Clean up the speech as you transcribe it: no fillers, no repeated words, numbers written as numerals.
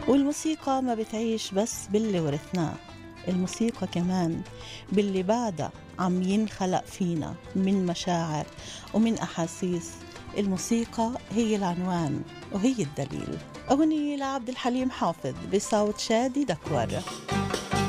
والموسيقى ما بتعيش بس باللي ورثناه، الموسيقى كمان باللي بعدها عم ينخلق فينا من مشاعر ومن أحاسيس. الموسيقى هي العنوان وهي الدليل. أغنية لعبد الحليم حافظ بصوت شادي دكور.